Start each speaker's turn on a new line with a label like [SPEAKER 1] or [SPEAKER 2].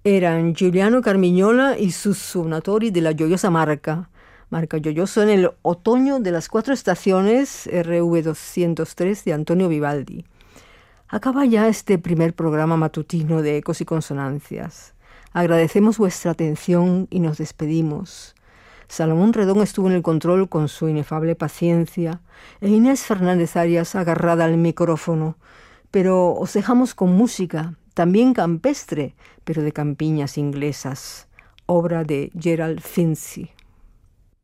[SPEAKER 1] Eran Giuliano Carmignola y sus suonatori de la Gioiosa Marca. Marca Gioioso en el otoño de las 4 estaciones RV 203 de Antonio Vivaldi. Acaba ya este primer programa matutino de Ecos y Consonancias. Agradecemos vuestra atención y nos despedimos. Salomón Redón estuvo en el control con su inefable paciencia e Inés Fernández Arias agarrada al micrófono. Pero os dejamos con música, también campestre, pero de campiñas inglesas, obra de Gerald Finzi.